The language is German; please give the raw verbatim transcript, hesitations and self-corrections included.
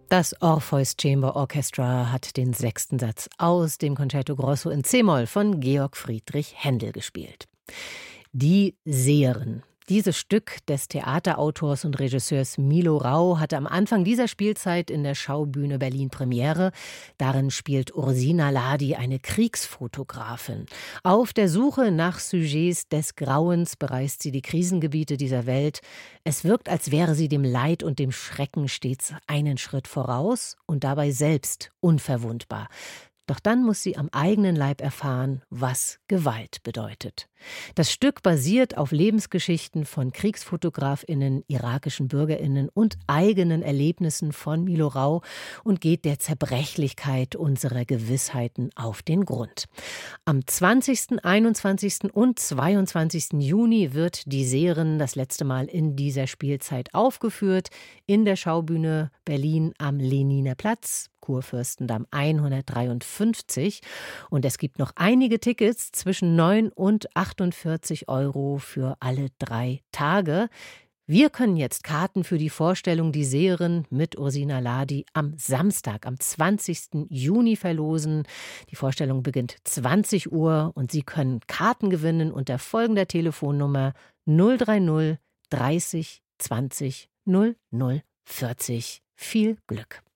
Das Orpheus Chamber Orchestra hat den sechsten Satz aus dem Concerto Grosso in C-Moll von Georg Friedrich Händel gespielt. Die Seherin. Dieses Stück des Theaterautors und Regisseurs Milo Rau hatte am Anfang dieser Spielzeit in der Schaubühne Berlin Premiere. Darin spielt Ursina Ladi eine Kriegsfotografin. Auf der Suche nach Sujets des Grauens bereist sie die Krisengebiete dieser Welt. Es wirkt, als wäre sie dem Leid und dem Schrecken stets einen Schritt voraus und dabei selbst unverwundbar. Doch dann muss sie am eigenen Leib erfahren, was Gewalt bedeutet. Das Stück basiert auf Lebensgeschichten von KriegsfotografInnen, irakischen BürgerInnen und eigenen Erlebnissen von Milo Rau und geht der Zerbrechlichkeit unserer Gewissheiten auf den Grund. Am zwanzigsten, einundzwanzigsten und zweiundzwanzigsten Juni wird die Seherin das letzte Mal in dieser Spielzeit aufgeführt in der Schaubühne Berlin am Lehniner Platz, Kurfürstendamm hundertdreiundfünfzig. Und es gibt noch einige Tickets zwischen neun und achtundvierzig Euro für alle drei Tage. Wir können jetzt Karten für die Vorstellung Die Seherin mit Ursina Ladi am Samstag, am zwanzigsten Juni verlosen. Die Vorstellung beginnt zwanzig Uhr und Sie können Karten gewinnen unter folgender Telefonnummer null drei null dreißig zwanzig null null vierzig. Viel Glück!